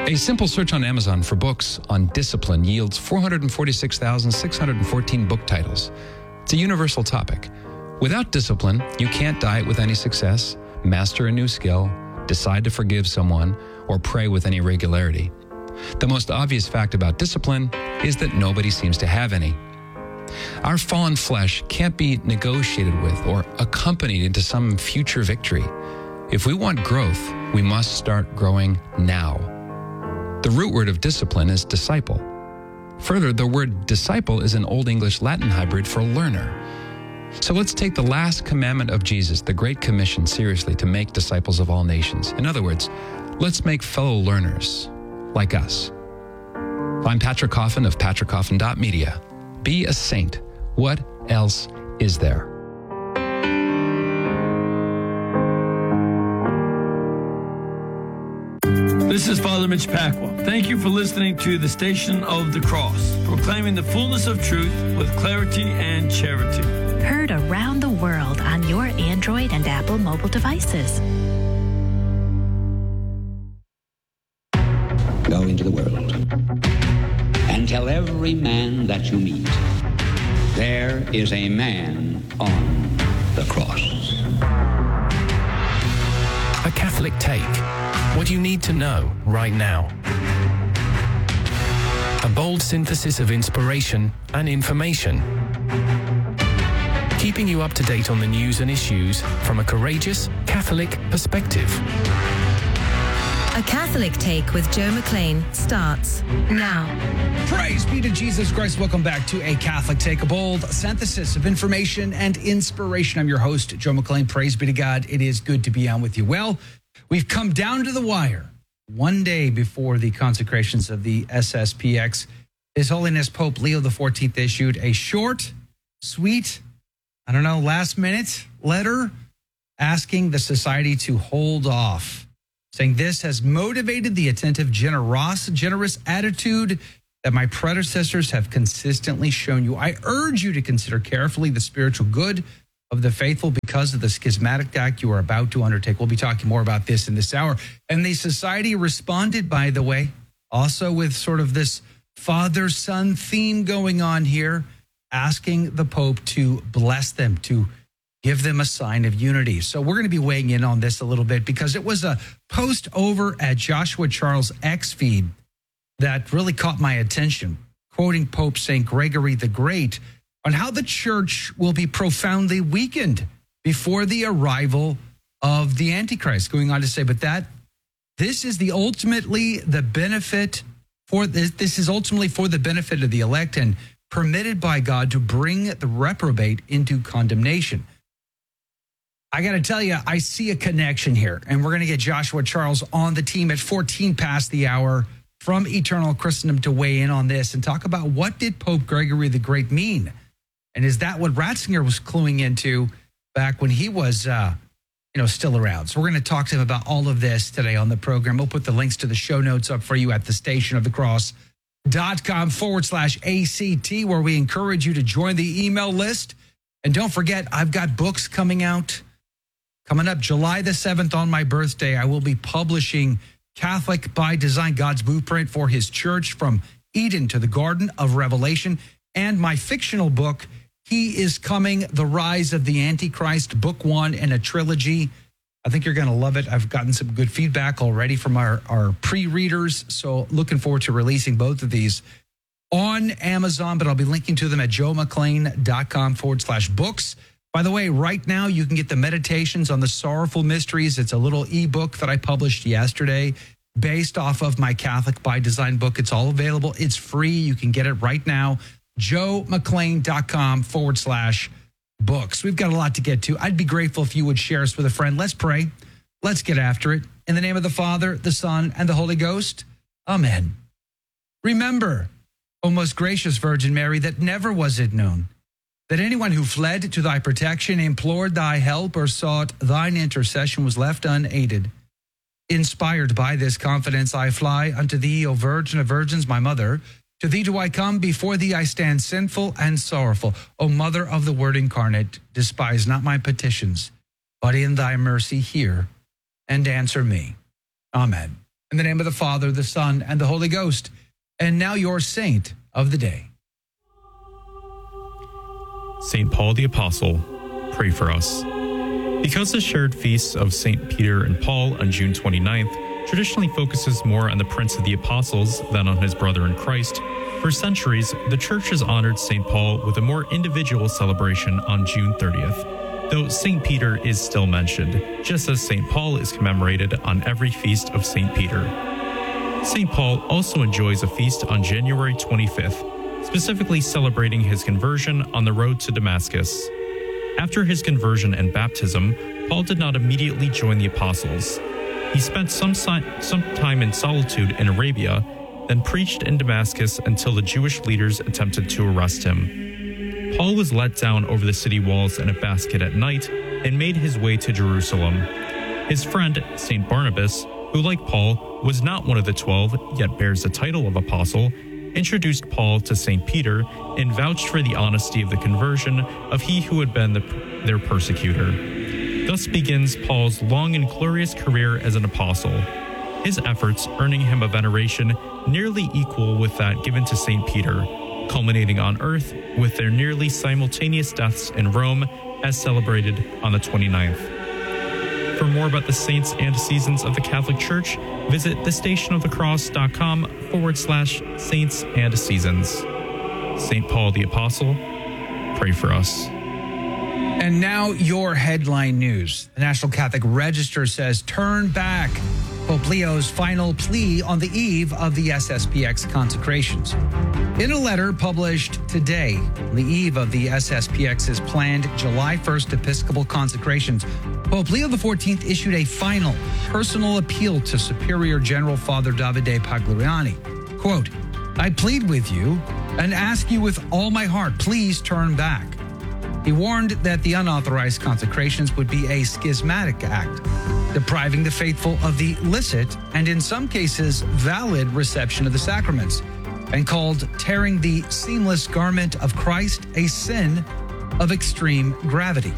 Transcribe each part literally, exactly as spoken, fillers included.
A simple search on Amazon for books on discipline yields four hundred forty-six thousand six hundred fourteen book titles. It's a universal topic. Without discipline, you can't diet with any success, master a new skill, decide to forgive someone, or pray with any regularity. The most obvious fact about discipline is that nobody seems to have any. Our fallen flesh can't be negotiated with or accompanied into some future victory. If we want growth, we must start growing now. The root word of discipline is disciple. Further, the word disciple is an Old English Latin hybrid for learner. So let's take the last commandment of Jesus, the Great Commission, seriously to make disciples of all nations. In other words, let's make fellow learners like us. I'm Patrick Coffin of patrick coffin dot media. Be a saint. What else is there? This is Father Mitch Pacwa. Thank you for listening to the Station of the Cross, proclaiming the fullness of truth with clarity and charity. Heard around the world on your Android and Apple mobile devices. Go into the world and tell every man that you meet, there is a man on the cross. A Catholic Take. What you need to know right now. A bold synthesis of inspiration and information. Keeping you up to date on the news and issues from a courageous Catholic perspective. A Catholic Take with Joe McClain starts now. Praise be to Jesus Christ. Welcome back to A Catholic Take, a bold synthesis of information and inspiration. I'm your host, Joe McClain. Praise be to God. It is good to be on with you. Well, we've come down to the wire. One day before the consecrations of the S S P X, His Holiness Pope Leo the fourteenth issued a short, sweet, I don't know, last minute letter asking the society to hold off, saying this has motivated the attentive, generous, generous attitude that my predecessors have consistently shown you. I urge you to consider carefully the spiritual good of the faithful because of the schismatic act you are about to undertake. We'll be talking more about this in this hour. And the society responded, by the way, also with sort of this father-son theme going on here, asking the Pope to bless them, to give them a sign of unity. So we're going to be weighing in on this a little bit because it was a post over at Joshua Charles' X feed that really caught my attention, quoting Pope Saint Gregory the Great on how the church will be profoundly weakened before the arrival of the Antichrist, going on to say, but that this is the ultimately the benefit for this, this is ultimately for the benefit of the elect and permitted by God to bring the reprobate into condemnation. I got to tell you, I see a connection here, and we're going to get Joshua Charles on the team at fourteen past the hour from Eternal Christendom to weigh in on this and talk about what did Pope Gregory the Great mean? And is that what Ratzinger was cluing into back when he was, uh, you know, still around? So we're going to talk to him about all of this today on the program. We'll put the links to the show notes up for you at the station of the cross dot com forward slash ACT, where we encourage you to join the email list. And don't forget, I've got books coming out. Coming up July the seventh on my birthday, I will be publishing Catholic by Design, God's Blueprint for His Church from Eden to the Garden of Revelation, and my fictional book, He is Coming, The Rise of the Antichrist, book one in a trilogy. I think you're going to love it. I've gotten some good feedback already from our, our pre-readers, so looking forward to releasing both of these on Amazon, but I'll be linking to them at joe mcclain dot com forward slash books. By the way, right now you can get the Meditations on the Sorrowful Mysteries. It's a little ebook that I published yesterday based off of my Catholic by Design book. It's all available. It's free. You can get it right now. joe mcclain dot com forward slash books. We've got a lot to get to. I'd be grateful if you would share us with a friend. Let's pray. Let's get after it. In the name of the Father, the Son, and the Holy Ghost. Amen. Remember, O most gracious Virgin Mary, that never was it known that anyone who fled to thy protection, implored thy help, or sought thine intercession was left unaided. Inspired by this confidence, I fly unto thee, O Virgin of Virgins, my mother. To thee do I come, before thee I stand sinful and sorrowful. O Mother of the Word incarnate, despise not my petitions, but in thy mercy hear and answer me. Amen. In the name of the Father, the Son, and the Holy Ghost. And now your saint of the day. Saint Paul the Apostle, pray for us. Because the shared feasts of Saint Peter and Paul on June twenty-ninth traditionally focuses more on the Prince of the Apostles than on his brother in Christ, for centuries, the Church has honored Saint Paul with a more individual celebration on June thirtieth, though Saint Peter is still mentioned, just as Saint Paul is commemorated on every feast of Saint Peter. Saint Paul also enjoys a feast on January twenty-fifth, specifically celebrating his conversion on the road to Damascus. After his conversion and baptism, Paul did not immediately join the apostles. He spent some, si- some time in solitude in Arabia, then preached in Damascus until the Jewish leaders attempted to arrest him. Paul was let down over the city walls in a basket at night and made his way to Jerusalem. His friend, Saint Barnabas, who like Paul was not one of the twelve yet bears the title of apostle, introduced Paul to Saint Peter and vouched for the honesty of the conversion of he who had been the, their persecutor. Thus begins Paul's long and glorious career as an apostle, his efforts earning him a veneration nearly equal with that given to Saint Peter, culminating on earth with their nearly simultaneous deaths in Rome as celebrated on the twenty-ninth. For more about the saints and seasons of the Catholic Church, visit thestationofthecross.com forward slash saints and seasons. Saint Paul the Apostle, pray for us. And now your headline news. The National Catholic Register says, turn back. Pope Leo's final plea on the eve of the S S P X consecrations. In a letter published today, on the eve of the S S P X's planned July first Episcopal consecrations, Pope Leo the fourteenth issued a final personal appeal to Superior General Father Davide Pagliani. Quote, I plead with you and ask you with all my heart, please turn back. He warned that the unauthorized consecrations would be a schismatic act, depriving the faithful of the licit and in some cases valid reception of the sacraments, and called tearing the seamless garment of Christ a sin of extreme gravity.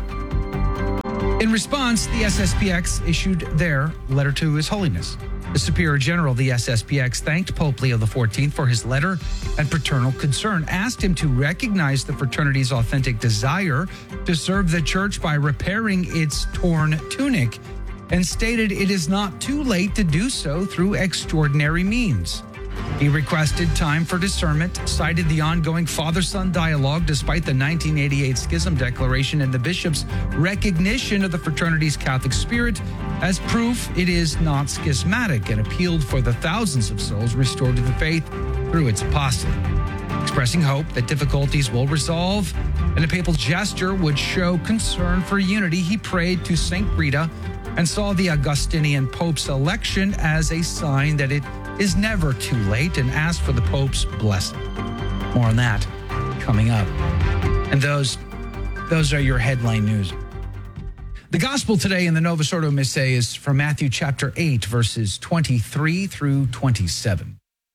In response, the S S P X issued their letter to His Holiness. The Superior General of the S S P X thanked Pope Leo the fourteenth for his letter and paternal concern, asked him to recognize the fraternity's authentic desire to serve the Church by repairing its torn tunic, and stated it is not too late to do so through extraordinary means. He requested time for discernment, cited the ongoing father-son dialogue despite the nineteen eighty-eight Schism Declaration and the bishop's recognition of the fraternity's Catholic spirit as proof it is not schismatic, and appealed for the thousands of souls restored to the faith through its apostolate. Expressing hope that difficulties will resolve and a papal gesture would show concern for unity, he prayed to Saint Rita and saw the Augustinian Pope's election as a sign that it is never too late, and asked for the Pope's blessing. More on that coming up. And those, those are your headline news. The gospel today in the Novus Ordo Missae is from Matthew chapter eight, verses twenty-three through twenty-seven.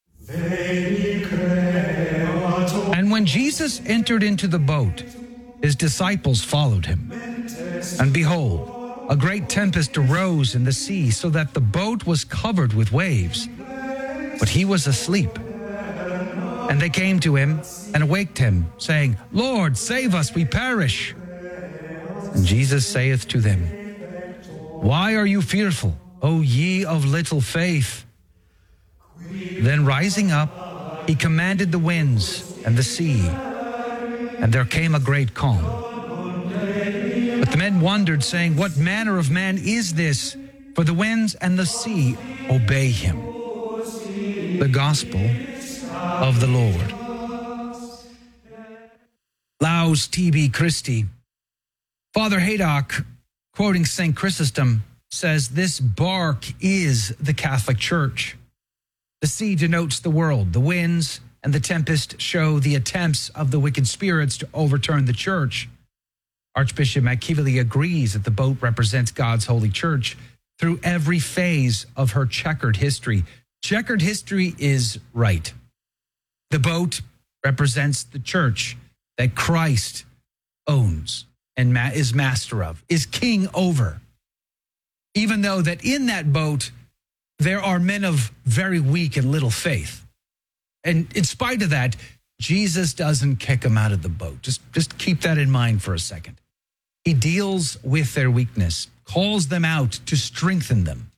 And when Jesus entered into the boat, his disciples followed him. And behold, a great tempest arose in the sea, so that the boat was covered with waves. But he was asleep. And they came to him and awaked him, saying, Lord, save us, we perish. And Jesus saith to them, Why are you fearful, O ye of little faith? Then rising up, he commanded the winds and the sea, and there came a great calm. But the men wondered, saying, What manner of man is this? For the winds and the sea obey him. The gospel of the Lord. Laus tibi Christi. Father Haydock, quoting Saint Chrysostom, says this bark is the Catholic Church. The sea denotes the world. The winds and the tempest show the attempts of the wicked spirits to overturn the church. Archbishop McKeevely agrees that the boat represents God's holy church through every phase of her checkered history. Checkered history is right. The boat represents the church that Christ owns and ma- is master of, is king over. Even though that in that boat, there are men of very weak and little faith. And in spite of that, Jesus doesn't kick them out of the boat. Just, just keep that in mind for a second. He deals with their weakness, calls them out to strengthen them.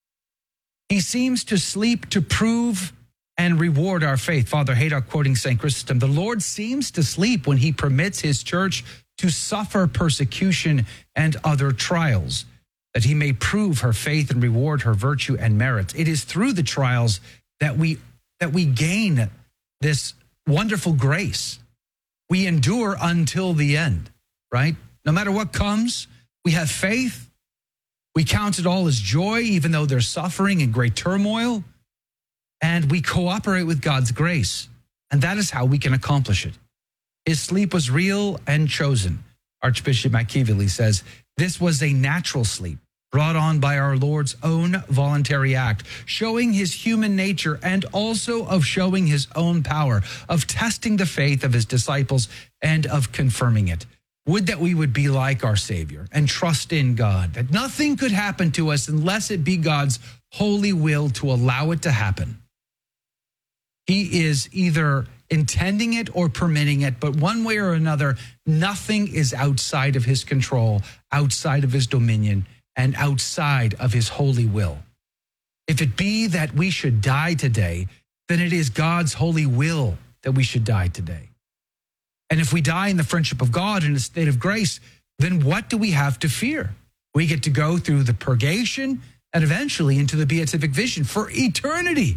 He seems to sleep to prove and reward our faith. Father Haydock, quoting Saint Chrysostom, the Lord seems to sleep when he permits his church to suffer persecution and other trials, that he may prove her faith and reward her virtue and merit. It is through the trials that we that we gain this wonderful grace. We endure until the end, right? No matter what comes, we have faith. We count it all as joy, even though there's suffering and great turmoil. And we cooperate with God's grace. And that is how we can accomplish it. His sleep was real and chosen. Archbishop Machiavelli says, this was a natural sleep brought on by our Lord's own voluntary act, showing his human nature and also of showing his own power, of testing the faith of his disciples and of confirming it. Would that we would be like our Savior and trust in God, that nothing could happen to us unless it be God's holy will to allow it to happen. He is either intending it or permitting it, but one way or another, nothing is outside of his control, outside of his dominion, and outside of his holy will. If it be that we should die today, then it is God's holy will that we should die today. And if we die in the friendship of God in a state of grace, then what do we have to fear? We get to go through the purgation and eventually into the beatific vision for eternity.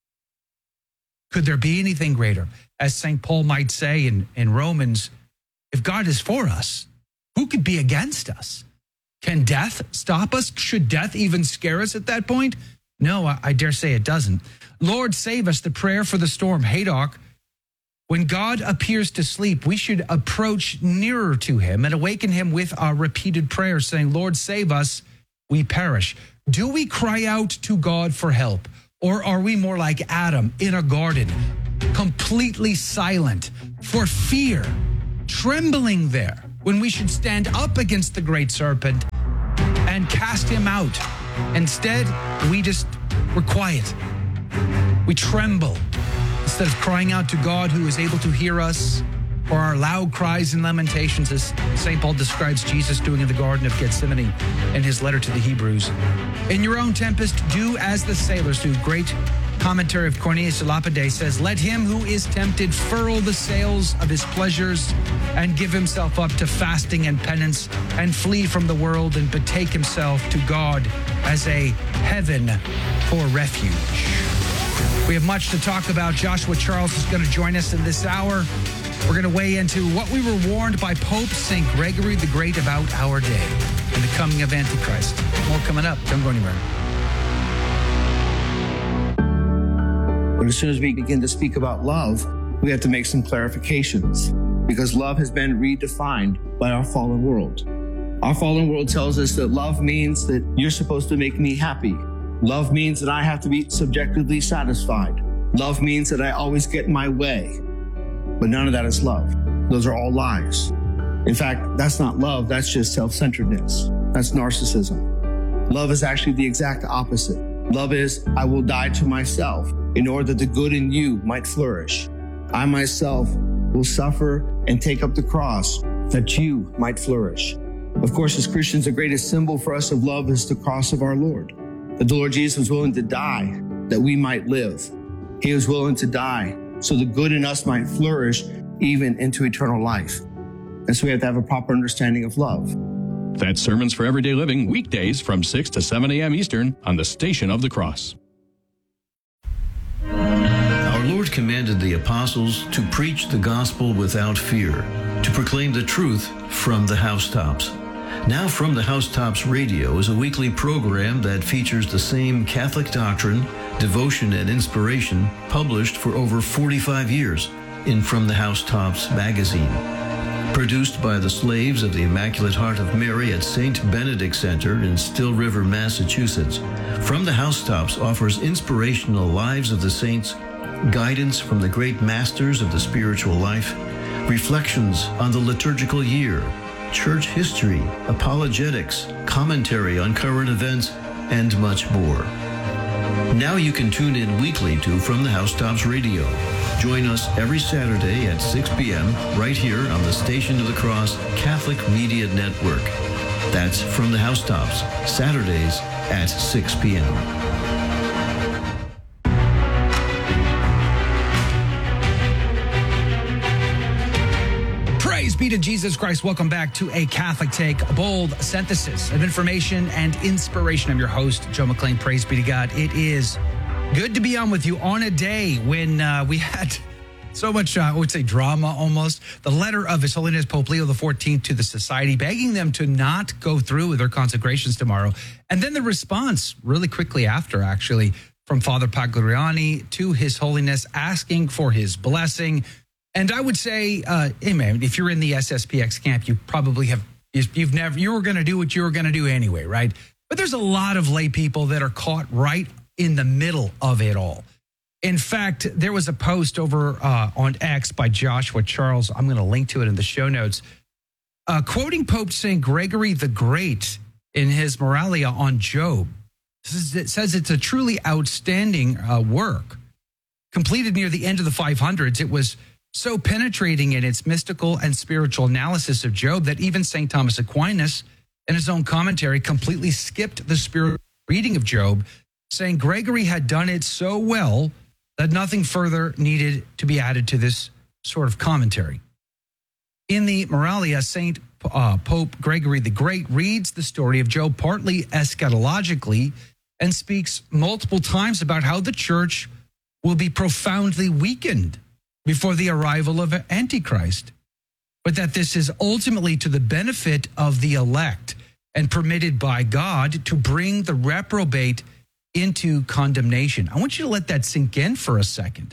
Could there be anything greater? As Saint Paul might say in, in Romans, if God is for us, who could be against us? Can death stop us? Should death even scare us at that point? No, I, I dare say it doesn't. Lord, save us, the prayer for the storm. Haydock, when God appears to sleep, we should approach nearer to him and awaken him with our repeated prayers, saying, Lord, save us, we perish. Do we cry out to God for help? Or are we more like Adam in a garden, completely silent for fear, trembling there, when we should stand up against the great serpent and cast him out? Instead, we just, we're quiet. We tremble instead of crying out to God who is able to hear us, or our loud cries and lamentations, as Saint Paul describes Jesus doing in the Garden of Gethsemane in his letter to the Hebrews. In your own tempest, do as the sailors do. Great commentary of Cornelius de Lapide says, let him who is tempted furl the sails of his pleasures and give himself up to fasting and penance and flee from the world and betake himself to God as a heaven for refuge. We have much to talk about. Joshua Charles is going to join us in this hour. We're going to weigh into what we were warned by Pope Saint Gregory the Great about our day and the coming of Antichrist. More coming up. Don't go anywhere. But as soon as we begin to speak about love, we have to make some clarifications, because love has been redefined by our fallen world. Our fallen world tells us that love means that you're supposed to make me happy. Love means that I have to be subjectively satisfied. Love means that I always get my way. But none of that is love. Those are all lies. In fact, that's not love. That's just self-centeredness. That's narcissism. Love is actually the exact opposite. Love is, I will die to myself in order that the good in you might flourish. I myself will suffer and take up the cross that you might flourish. Of course, as Christians, the greatest symbol for us of love is the cross of our Lord. That the Lord Jesus was willing to die that we might live. He was willing to die so the good in us might flourish even into eternal life. And so we have to have a proper understanding of love. That's Sermons for Everyday Living, weekdays from six to seven a.m. Eastern on the Station of the Cross. Our Lord commanded the apostles to preach the gospel without fear, to proclaim the truth from the housetops. Now From the Housetops Radio is a weekly program that features the same Catholic doctrine, devotion, and inspiration published for over forty-five years in From the Housetops magazine. Produced by the slaves of the Immaculate Heart of Mary at Saint Benedict Center in Still River, Massachusetts, From the Housetops offers inspirational lives of the saints, guidance from the great masters of the spiritual life, reflections on the liturgical year, church history, apologetics, commentary on current events, and much more. Now you can tune in weekly to From the Housetops Radio. Join us every Saturday at six p.m. right here on the Station of the Cross Catholic Media Network. That's From the Housetops, Saturdays at six p.m. Praise be to Jesus Christ. Welcome back to A Catholic Take, a bold synthesis of information and inspiration. I'm your host, Joe McClain. Praise be to God. It is good to be on with you on a day when uh, we had so much, uh, I would say, drama almost. The letter of His Holiness Pope Leo the fourteenth to the Society, begging them to not go through with their consecrations tomorrow. And then the response really quickly after, actually, from Father Pagliani to His Holiness, asking for his blessing. And I would say, uh, hey man, if you're in the S S P X camp, you probably have, you've never, you were going to do what you were going to do anyway, right? But there's a lot of lay people that are caught right in the middle of it all. In fact, there was a post over uh, on X by Joshua Charles. I'm going to link to it in the show notes, uh, quoting Pope Saint Gregory the Great in his Moralia on Job. It says it's a truly outstanding uh, work. Completed near the end of the five hundreds, it was so penetrating in its mystical and spiritual analysis of Job that even Saint Thomas Aquinas, in his own commentary, completely skipped the spiritual reading of Job, saying Gregory had done it so well that nothing further needed to be added to this sort of commentary. In the Moralia, Saint uh, Pope Gregory the Great reads the story of Job partly eschatologically and speaks multiple times about how the church will be profoundly weakened before the arrival of Antichrist, but that this is ultimately to the benefit of the elect and permitted by God to bring the reprobate into condemnation. I want you to let that sink in for a second.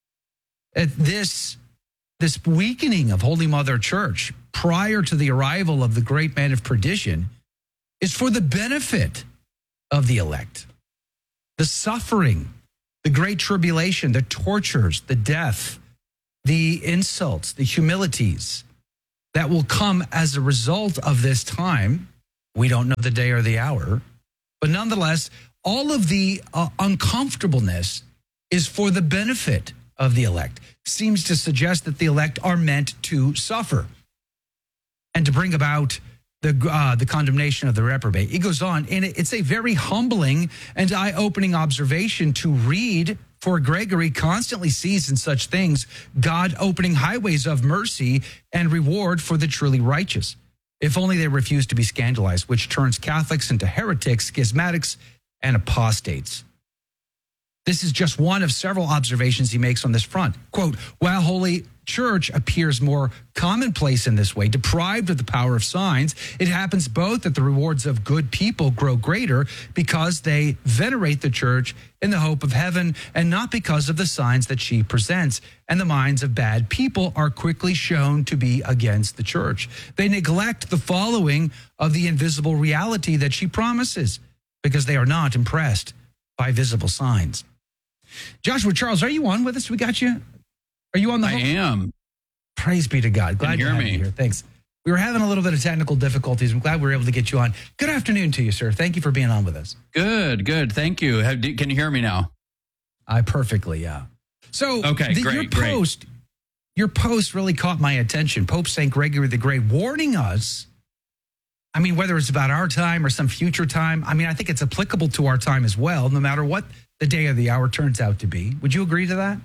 This, this weakening of Holy Mother Church prior to the arrival of the great man of perdition is for the benefit of the elect. The suffering, the great tribulation, the tortures, the death, the insults, the humilities that will come as a result of this time. We don't know the day or the hour, but nonetheless, all of the uh, uncomfortableness is for the benefit of the elect. Seems to suggest that the elect are meant to suffer and to bring about the uh, the condemnation of the reprobate. He goes on, and it's a very humbling and eye-opening observation to read, for Gregory constantly sees in such things God opening highways of mercy and reward for the truly righteous, if only they refuse to be scandalized, which turns Catholics into heretics, schismatics, and apostates. This is just one of several observations he makes on this front. Quote, while Holy Church appears more commonplace in this way, deprived of the power of signs, it happens both that the rewards of good people grow greater because they venerate the Church in the hope of heaven and not because of the signs that she presents. And the minds of bad people are quickly shown to be against the Church. They neglect the following of the invisible reality that she promises because they are not impressed by visible signs. Joshua Charles, are you on with us? We got you. Are you on the I hook? am. Praise be to God. Glad Can you to hear have me? you here. Thanks. We were having a little bit of technical difficulties. I'm glad we were able to get you on. Good afternoon to you, sir. Thank you for being on with us. Good, good. Thank you. Have, do- can you hear me now? I perfectly, yeah. So Okay, the, great, your great. post, your post really caught my attention. Pope Saint Gregory the Great warning us. I mean, whether it's about our time or some future time, I mean, I think it's applicable to our time as well, no matter what the day or the hour turns out to be. Would you agree to that?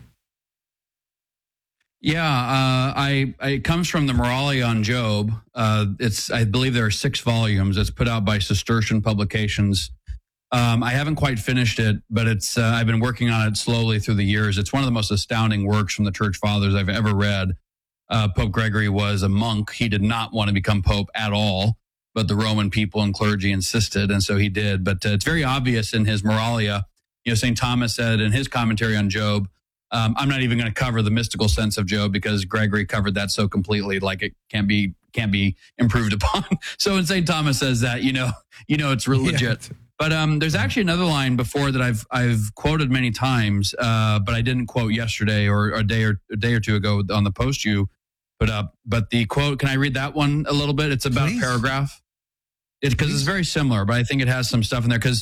Yeah, uh, I, I it comes from the Moralia on Job. Uh, it's I believe there are six volumes. It's put out by Cistercian Publications. Um, I haven't quite finished it, but it's uh, I've been working on it slowly through the years. It's one of the most astounding works from the Church Fathers I've ever read. Uh, Pope Gregory was a monk. He did not want to become pope at all, but the Roman people and clergy insisted, and so he did. But uh, it's very obvious in his Moralia. You know, Saint Thomas said in his commentary on Job, um, I'm not even going to cover the mystical sense of Job because Gregory covered that so completely, like it can't be can't be improved upon. So when Saint Thomas says that, you know, you know it's real legit. Yeah. But um, there's actually another line before that I've I've quoted many times, uh, but I didn't quote yesterday or a day or a day or two ago on the post you put up. But the quote, can I read that one a little bit? It's about Please. a paragraph. It because it's very similar, but I think it has some stuff in there because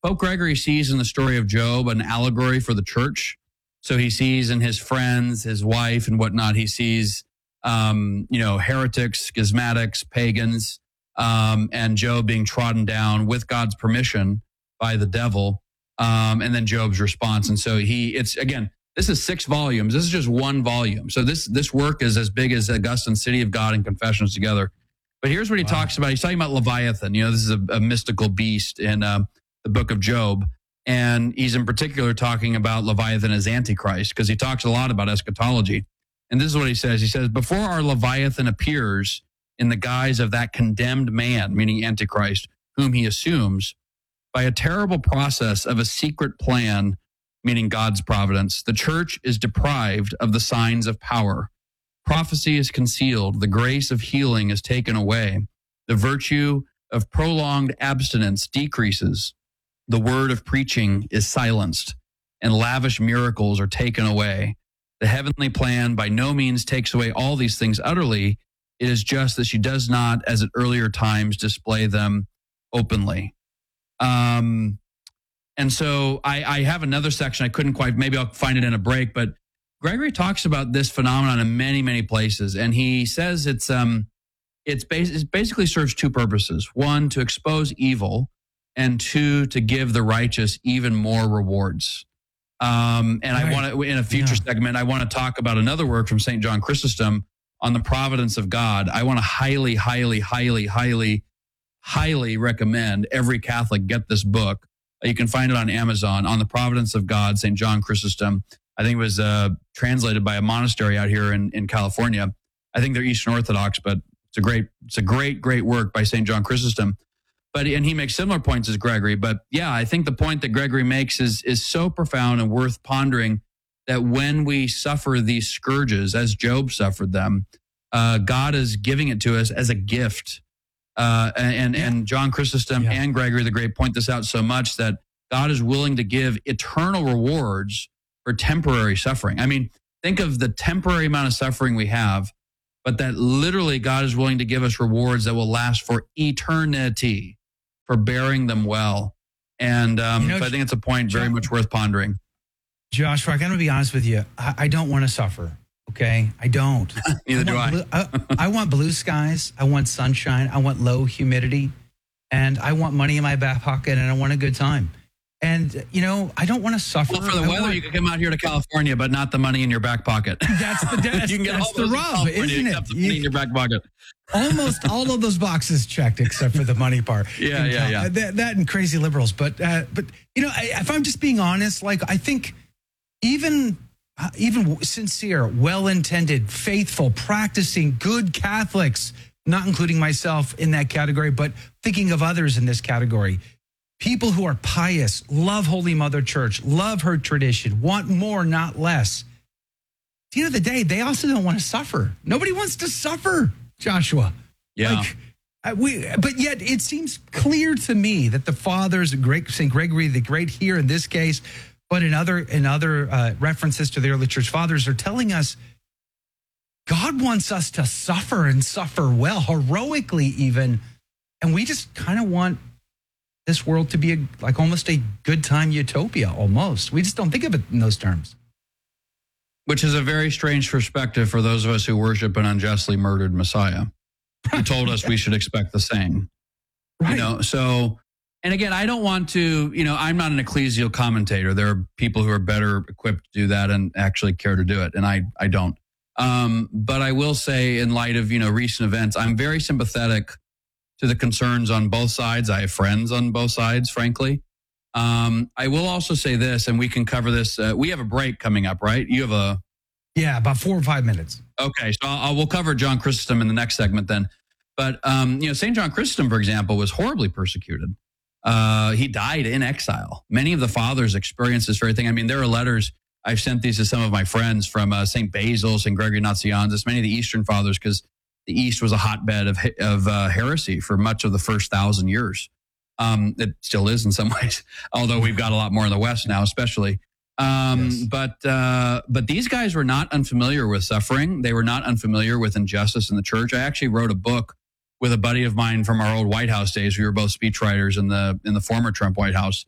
Pope Gregory sees in the story of Job an allegory for the church. So he sees in his friends, his wife and whatnot, he sees, um, you know, heretics, schismatics, pagans, um, and Job being trodden down with God's permission by the devil. Um, and then Job's response. And so he, it's again, this is six volumes. This is just one volume. So this, this work is as big as Augustine's City of God and Confessions together. But here's what he wow. talks about. He's talking about Leviathan. You know, this is a, a mystical beast in uh, the book of Job. And he's in particular talking about Leviathan as Antichrist, because he talks a lot about eschatology. And this is what he says. He says, before our Leviathan appears in the guise of that condemned man, meaning Antichrist, whom he assumes, by a terrible process of a secret plan, meaning God's providence, the church is deprived of the signs of power. Prophecy is concealed. The grace of healing is taken away. The virtue of prolonged abstinence decreases. The word of preaching is silenced, and lavish miracles are taken away. The heavenly plan by no means takes away all these things utterly. It is just that she does not, as at earlier times, display them openly. Um, and so I, I have another section. I couldn't quite, maybe I'll find it in a break, but Gregory talks about this phenomenon in many, many places. And he says it's, um, it's bas- it basically serves two purposes. One, to expose evil, and two, to give the righteous even more rewards. Um, and right. I want to, in a future yeah. segment, I want to talk about another work from Saint John Chrysostom on the providence of God. I want to highly, highly, highly, highly, highly recommend every Catholic get this book. You can find it on Amazon, On the Providence of God, Saint John Chrysostom. I think it was uh, translated by a monastery out here in, in California. I think they're Eastern Orthodox, but it's a great, it's a great, great work by Saint John Chrysostom. But, and he makes similar points as Gregory. But yeah, I think the point that Gregory makes is, is so profound and worth pondering, that when we suffer these scourges, as Job suffered them, uh, God is giving it to us as a gift. Uh, and, yeah. and John Chrysostom yeah. and Gregory the Great point this out so much, that God is willing to give eternal rewards for temporary suffering. I mean, think of the temporary amount of suffering we have, but that literally God is willing to give us rewards that will last for eternity for bearing them well. And um, you know, so I think it's a point very much worth pondering. Joshua, I got to be honest with you. I, I don't want to suffer. Okay, I don't. Neither I do I. Blue, I. I want blue skies. I want sunshine. I want low humidity, and I want money in my back pocket, and I want a good time. And you know, I don't want to suffer. Well, for the I weather, want, you can come out here to California, but not the money in your back pocket. That's the that's, you can get that's all the rub, isn't it? The money in your back pocket. Almost all of those boxes checked, except for the money part. Yeah, yeah, yeah. That, that and crazy liberals, but uh, but you know, I, if I'm just being honest, like I think even. Uh, even sincere, well-intended, faithful, practicing, good Catholics, not including myself in that category, but thinking of others in this category, people who are pious, love Holy Mother Church, love her tradition, want more, not less. At the end of the day, they also don't want to suffer. Nobody wants to suffer, Joshua. Yeah. Like, uh, we, but yet it seems clear to me that the fathers, Saint Gregory the Great here in this case, but in other in other uh, references to the early church fathers, are telling us God wants us to suffer and suffer well, heroically even. And we just kind of want this world to be a, like almost a good time utopia, almost. We just don't think of it in those terms. Which is a very strange perspective for those of us who worship an unjustly murdered Messiah, who told us we should expect the same. Right. You know, so... And again, I don't want to, you know, I'm not an ecclesial commentator. There are people who are better equipped to do that and actually care to do it. And I, I don't. Um, but I will say, in light of, you know, recent events, I'm very sympathetic to the concerns on both sides. I have friends on both sides, frankly. Um, I will also say this, and we can cover this. Uh, we have a break coming up, right? You have a... Yeah, about four or five minutes. Okay, so I'll, we'll cover John Chrysostom in the next segment then. But, um, you know, Saint John Chrysostom, for example, was horribly persecuted. Uh, he died in exile. Many of the fathers experienced this very thing. I mean, there are letters, I've sent these to some of my friends from uh, Saint Basil, Saint Gregory Nazianzus, many of the Eastern fathers, because the East was a hotbed of of uh, heresy for much of the first thousand years. Um, it still is in some ways, although we've got a lot more in the West now, especially. Um, yes. But uh, but these guys were not unfamiliar with suffering. They were not unfamiliar with injustice in the church. I actually wrote a book with a buddy of mine from our old White House days. We were both speechwriters in the in the former Trump White House.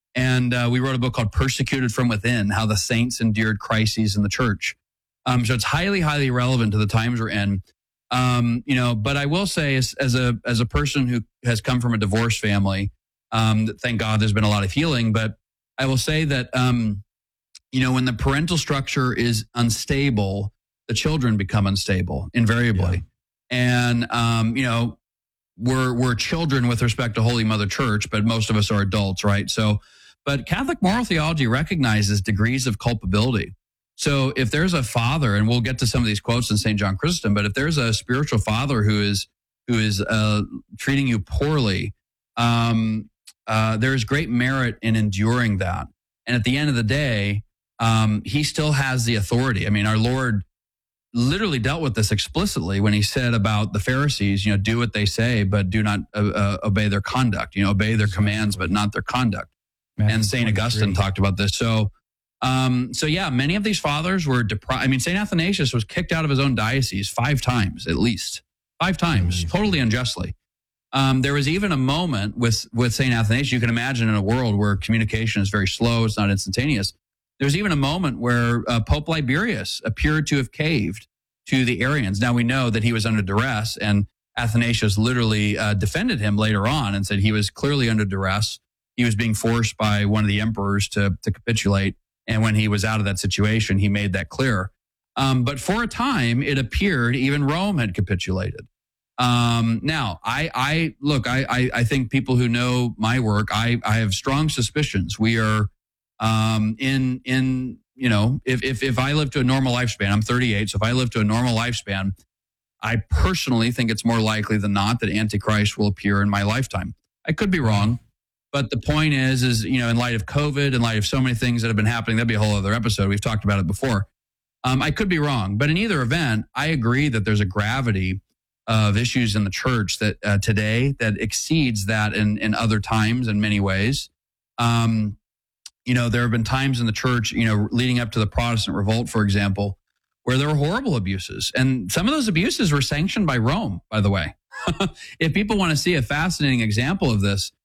And uh, we wrote a book called Persecuted from Within, How the Saints Endured Crises in the Church. Um, so it's highly, highly relevant to the times we're in. Um, you know, but I will say as, as a as a person who has come from a divorced family, um, thank God there's been a lot of healing. But I will say that, um, you know, when the parental structure is unstable, the children become unstable invariably. Yeah. And, um, you know, we're we're children with respect to Holy Mother Church, but most of us are adults, right? So, but Catholic moral theology recognizes degrees of culpability. So if there's a father, and we'll get to some of these quotes in Saint John Chrysostom, but if there's a spiritual father who is who is uh, treating you poorly, um, uh, there is great merit in enduring that. And at the end of the day, um, he still has the authority. I mean, our Lord literally dealt with this explicitly when he said about the Pharisees, you know, do what they say, but do not uh, uh, obey their conduct. You know, obey their commands, but not their conduct. Matthew and Saint Augustine talked about this. So. Um, so yeah, many of these fathers were deprived. I mean, Saint Athanasius was kicked out of his own diocese five times, at least five times, mm-hmm. totally unjustly. Um, there was even a moment with, with Saint Athanasius, you can imagine in a world where communication is very slow, it's not instantaneous. There's even a moment where uh, Pope Liberius appeared to have caved to the Arians. Now we know that he was under duress, and Athanasius literally uh, defended him later on and said he was clearly under duress. He was being forced by one of the emperors to, to capitulate. And when he was out of that situation, he made that clear. Um, but for a time, it appeared even Rome had capitulated. Um, now, I, I look, I, I, I think people who know my work, I, I have strong suspicions. We are um, in, in you know, if, if if I live to a normal lifespan, I'm thirty-eight. So if I live to a normal lifespan, I personally think it's more likely than not that Antichrist will appear in my lifetime. I could be wrong. But the point is, is, you know, in light of COVID, in light of so many things that have been happening, that'd be a whole other episode. We've talked about it before. Um, I could be wrong. But in either event, I agree that there's a gravity of issues in the church that uh, today that exceeds that in, in other times in many ways. Um, you know, there have been times in the church, you know, leading up to the Protestant revolt, for example, where there were horrible abuses. And some of those abuses were sanctioned by Rome, by the way. If people want to see a fascinating example of this,